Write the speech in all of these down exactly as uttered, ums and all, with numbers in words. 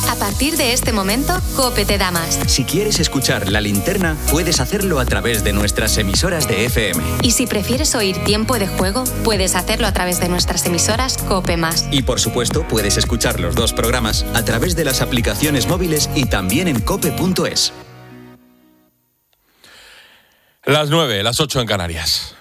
A partir de este momento, COPE te da más. Si quieres escuchar La Linterna, puedes hacerlo a través de nuestras emisoras de F M. Y si prefieres oír Tiempo de Juego, puedes hacerlo a través de nuestras emisoras COPE más. Y por supuesto, puedes escuchar los dos programas a través de las aplicaciones móviles y también en cope punto es. Las nueve, las ocho en Canarias.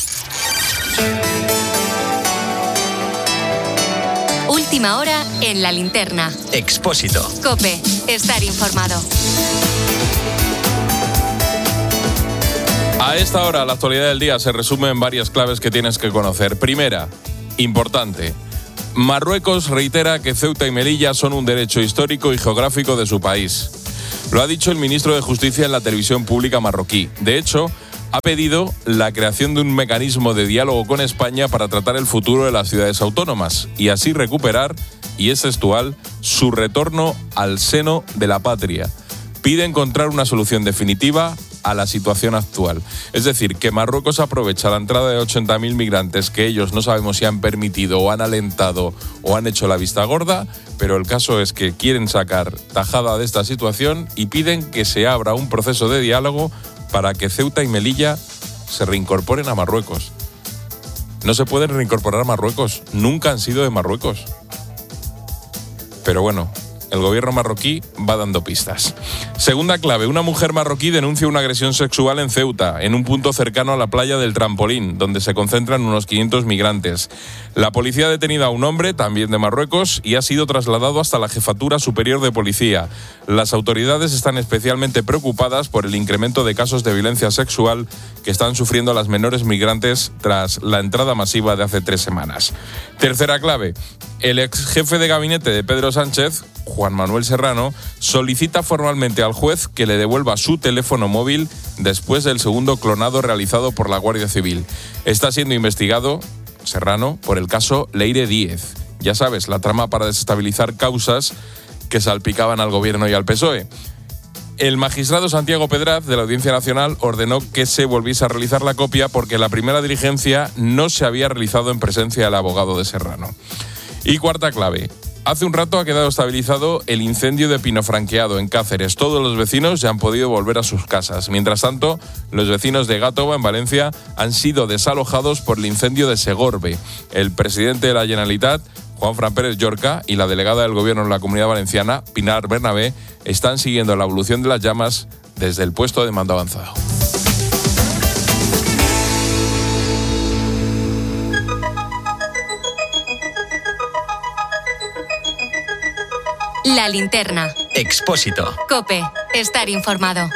Última hora en La Linterna. Expósito. COPE. Estar informado. A esta hora, la actualidad del día se resume en varias claves que tienes que conocer. Primera, importante. Marruecos reitera que Ceuta y Melilla son un derecho histórico y geográfico de su país. Lo ha dicho el ministro de Justicia en la televisión pública marroquí. De hecho, ha pedido la creación de un mecanismo de diálogo con España para tratar el futuro de las ciudades autónomas y así recuperar, y es textual, su retorno al seno de la patria. Pide encontrar una solución definitiva a la situación actual. Es decir, que Marruecos aprovecha la entrada de ochenta mil migrantes que ellos no sabemos si han permitido o han alentado o han hecho la vista gorda, pero el caso es que quieren sacar tajada de esta situación y piden que se abra un proceso de diálogo para que Ceuta y Melilla se reincorporen a Marruecos. No se pueden reincorporar a Marruecos, nunca han sido de Marruecos. Pero bueno, el gobierno marroquí va dando pistas. Segunda clave, una mujer marroquí denuncia una agresión sexual en Ceuta, en un punto cercano a la playa del Trampolín, donde se concentran unos quinientos migrantes. La policía ha detenido a un hombre, también de Marruecos, y ha sido trasladado hasta la Jefatura Superior de Policía. Las autoridades están especialmente preocupadas por el incremento de casos de violencia sexual que están sufriendo las menores migrantes tras la entrada masiva de hace tres semanas. Tercera clave, el ex jefe de gabinete de Pedro Sánchez, Juan Manuel Serrano, solicita formalmente al juez que le devuelva su teléfono móvil después del segundo clonado realizado por la Guardia Civil. Está siendo investigado Serrano por el caso Leire Díez. Ya sabes, la trama para desestabilizar causas que salpicaban al gobierno y al P S O E. El magistrado Santiago Pedraz, de la Audiencia Nacional, ordenó que se volviese a realizar la copia porque la primera diligencia no se había realizado en presencia del abogado de Serrano. Y cuarta clave. Hace un rato ha quedado estabilizado el incendio de Pinofranqueado en Cáceres. Todos los vecinos ya han podido volver a sus casas. Mientras tanto, los vecinos de Gátova, en Valencia, han sido desalojados por el incendio de Segorbe. El presidente de la Generalitat, Juanfran Pérez Llorca, y la delegada del Gobierno en la Comunidad Valenciana, Pinar Bernabé, están siguiendo la evolución de las llamas desde el puesto de mando avanzado. La Linterna. Expósito. COPE. Estar informado.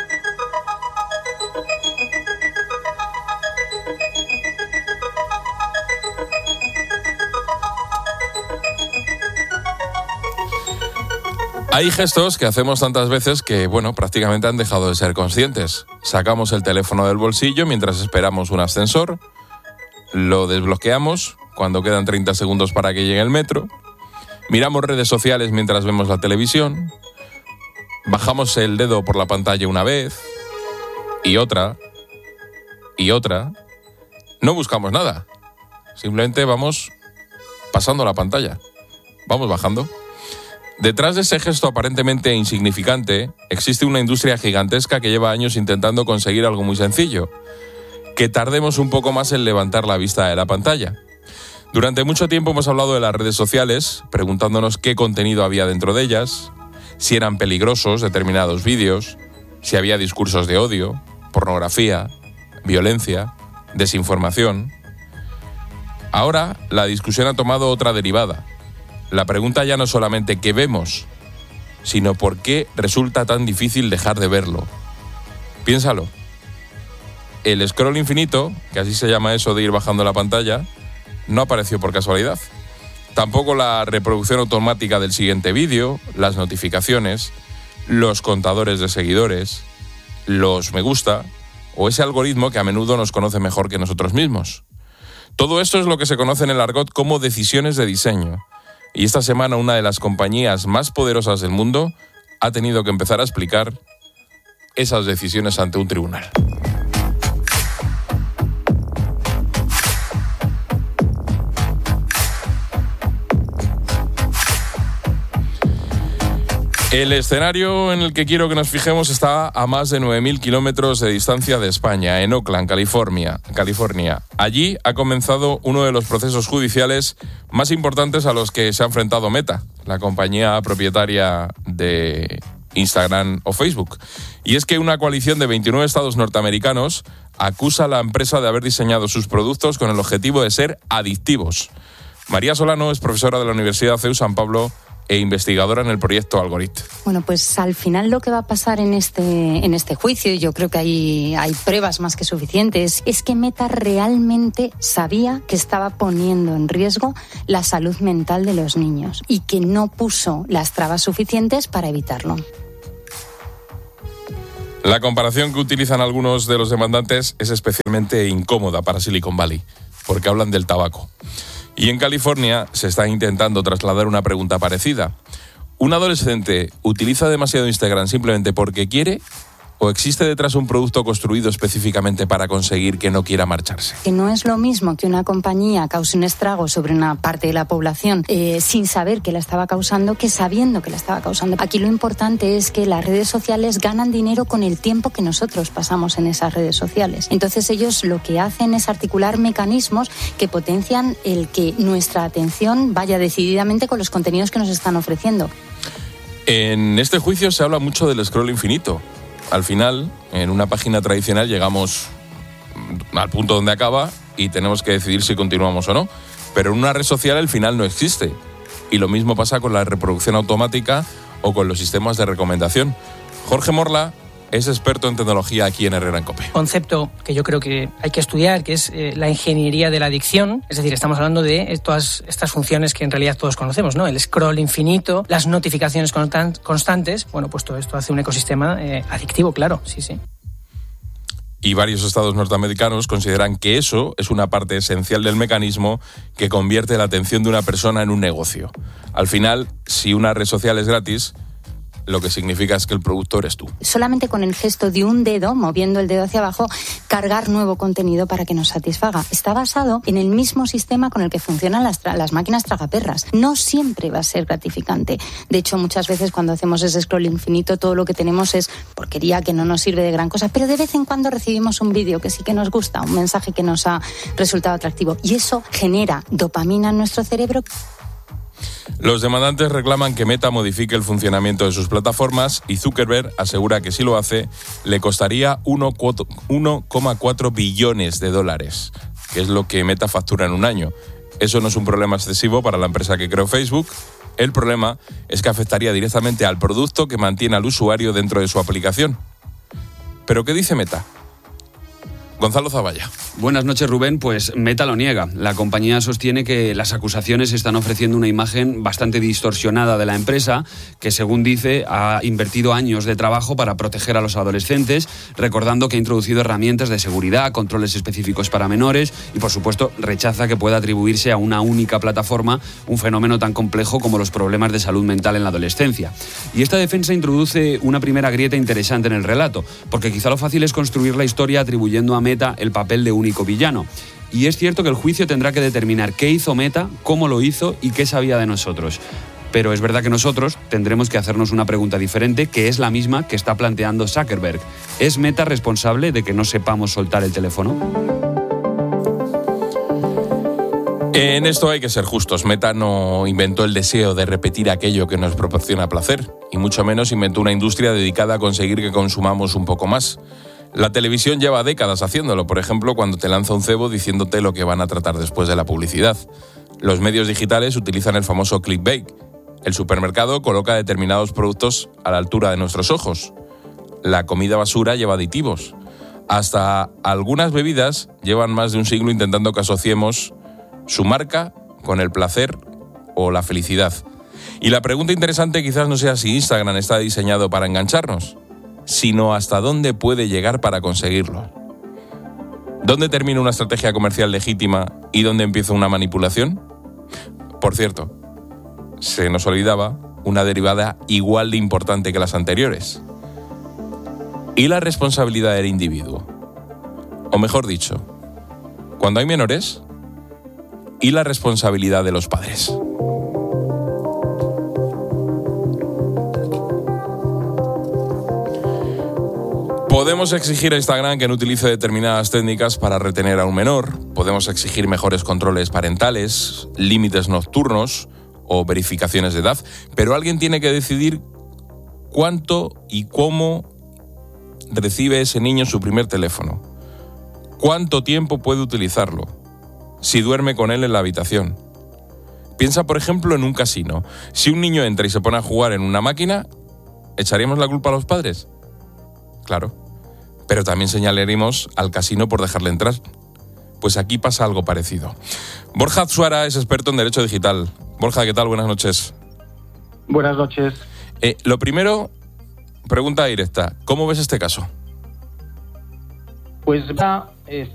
Hay gestos que hacemos tantas veces que, bueno, prácticamente han dejado de ser conscientes. Sacamos el teléfono del bolsillo mientras esperamos un ascensor, lo desbloqueamos cuando quedan treinta segundos para que llegue el metro, miramos redes sociales mientras vemos la televisión, bajamos el dedo por la pantalla una vez, y otra, y otra. No buscamos nada, simplemente vamos pasando la pantalla, vamos bajando. Detrás de ese gesto aparentemente insignificante, existe una industria gigantesca que lleva años intentando conseguir algo muy sencillo: que tardemos un poco más en levantar la vista de la pantalla. Durante mucho tiempo hemos hablado de las redes sociales, preguntándonos qué contenido había dentro de ellas, si eran peligrosos determinados vídeos, si había discursos de odio, pornografía, violencia, desinformación. Ahora la discusión ha tomado otra derivada. La pregunta ya no es solamente qué vemos, sino por qué resulta tan difícil dejar de verlo. Piénsalo. El scroll infinito, que así se llama eso de ir bajando la pantalla, no apareció por casualidad. Tampoco la reproducción automática del siguiente vídeo, las notificaciones, los contadores de seguidores, los me gusta o ese algoritmo que a menudo nos conoce mejor que nosotros mismos. Todo esto es lo que se conoce en el argot como decisiones de diseño. Y esta semana una de las compañías más poderosas del mundo ha tenido que empezar a explicar esas decisiones ante un tribunal. El escenario en el que quiero que nos fijemos está a más de nueve mil kilómetros de distancia de España, en Oakland, California, California. Allí ha comenzado uno de los procesos judiciales más importantes a los que se ha enfrentado Meta, la compañía propietaria de Instagram o Facebook. Y es que una coalición de veintinueve estados norteamericanos acusa a la empresa de haber diseñado sus productos con el objetivo de ser adictivos. María Solano es profesora de la Universidad C E U San Pablo e investigadora en el proyecto Algorithm. Bueno, pues al final lo que va a pasar en este, en este juicio, y yo creo que hay, hay pruebas más que suficientes, es que Meta realmente sabía que estaba poniendo en riesgo la salud mental de los niños y que no puso las trabas suficientes para evitarlo. La comparación que utilizan algunos de los demandantes es especialmente incómoda para Silicon Valley, porque hablan del tabaco. Y en California se está intentando trasladar una pregunta parecida. ¿Un adolescente utiliza demasiado Instagram simplemente porque quiere? ¿O existe detrás un producto construido específicamente para conseguir que no quiera marcharse? Que no es lo mismo que una compañía cause un estrago sobre una parte de la población eh, sin saber que la estaba causando que sabiendo que la estaba causando. Aquí lo importante es que las redes sociales ganan dinero con el tiempo que nosotros pasamos en esas redes sociales. Entonces ellos lo que hacen es articular mecanismos que potencian el que nuestra atención vaya decididamente con los contenidos que nos están ofreciendo. En este juicio se habla mucho del scroll infinito. Al final, en una página tradicional llegamos al punto donde acaba y tenemos que decidir si continuamos o no. Pero en una red social el final no existe. Y lo mismo pasa con la reproducción automática o con los sistemas de recomendación. Jorge Morla es experto en tecnología aquí en Herrera en COPE. Concepto que yo creo que hay que estudiar, que es eh, la ingeniería de la adicción. Es decir, estamos hablando de todas estas funciones que en realidad todos conocemos, ¿no? El scroll infinito, las notificaciones constant- constantes. Bueno, pues todo esto hace un ecosistema eh, adictivo, claro, sí, sí. Y varios estados norteamericanos consideran que eso es una parte esencial del mecanismo que convierte la atención de una persona en un negocio. Al final, si una red social es gratis, lo que significa es que el producto eres tú. Solamente con el gesto de un dedo, moviendo el dedo hacia abajo, cargar nuevo contenido para que nos satisfaga. Está basado en el mismo sistema con el que funcionan las, tra- las máquinas tragaperras. No siempre va a ser gratificante. De hecho, muchas veces cuando hacemos ese scroll infinito, todo lo que tenemos es porquería que no nos sirve de gran cosa, pero de vez en cuando recibimos un vídeo que sí que nos gusta, un mensaje que nos ha resultado atractivo. Y eso genera dopamina en nuestro cerebro. Los demandantes reclaman que Meta modifique el funcionamiento de sus plataformas y Zuckerberg asegura que si lo hace le costaría uno coma cuatro billones de dólares, que es lo que Meta factura en un año. Eso no es un problema excesivo para la empresa que creó Facebook. El problema es que afectaría directamente al producto que mantiene al usuario dentro de su aplicación. ¿Pero qué dice Meta? Gonzalo Zavalla. Buenas noches, Rubén. Pues Meta lo niega. La compañía sostiene que las acusaciones están ofreciendo una imagen bastante distorsionada de la empresa, que según dice ha invertido años de trabajo para proteger a los adolescentes, recordando que ha introducido herramientas de seguridad, controles específicos para menores y, por supuesto, rechaza que pueda atribuirse a una única plataforma un fenómeno tan complejo como los problemas de salud mental en la adolescencia. Y esta defensa introduce una primera grieta interesante en el relato, porque quizá lo fácil es construir la historia atribuyendo a Meta el papel de único villano. Y es cierto que el juicio tendrá que determinar qué hizo Meta, cómo lo hizo y qué sabía de nosotros. Pero es verdad que nosotros tendremos que hacernos una pregunta diferente, que es la misma que está planteando Zuckerberg. ¿Es Meta responsable de que no sepamos soltar el teléfono? En esto hay que ser justos. Meta no inventó el deseo de repetir aquello que nos proporciona placer, y mucho menos inventó una industria dedicada a conseguir que consumamos un poco más. La televisión lleva décadas haciéndolo, por ejemplo, cuando te lanza un cebo diciéndote lo que van a tratar después de la publicidad. Los medios digitales utilizan el famoso clickbait. El supermercado coloca determinados productos a la altura de nuestros ojos. La comida basura lleva aditivos. Hasta algunas bebidas llevan más de un siglo intentando que asociemos su marca con el placer o la felicidad. Y la pregunta interesante quizás no sea si Instagram está diseñado para engancharnos, sino hasta dónde puede llegar para conseguirlo. ¿Dónde termina una estrategia comercial legítima y dónde empieza una manipulación? Por cierto, se nos olvidaba una derivada igual de importante que las anteriores. ¿Y la responsabilidad del individuo? O mejor dicho, cuando hay menores, ¿y la responsabilidad de los padres? Podemos exigir a Instagram que no utilice determinadas técnicas para retener a un menor, podemos exigir mejores controles parentales, límites nocturnos o verificaciones de edad, pero alguien tiene que decidir cuánto y cómo recibe ese niño su primer teléfono, cuánto tiempo puede utilizarlo, si duerme con él en la habitación. Piensa, por ejemplo, en un casino. Si un niño entra y se pone a jugar en una máquina, ¿echaríamos la culpa a los padres? Claro, pero también señalaremos al casino por dejarle entrar. Pues aquí pasa algo parecido. Borja Azuara es experto en Derecho Digital. Borja, ¿qué tal? Buenas noches. Buenas noches. Eh, lo primero, pregunta directa. ¿Cómo ves este caso? Pues ya... Eh...